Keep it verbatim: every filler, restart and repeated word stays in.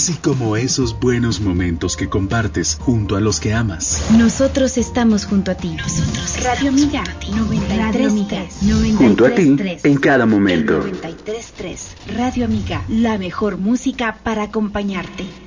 así como esos buenos momentos que compartes junto a los que amas. Nosotros estamos junto a ti. Nosotros Radio Amiga noventa y tres punto tres. Junto a ti en cada momento. noventa y tres punto tres. Radio Amiga, la mejor música para acompañarte.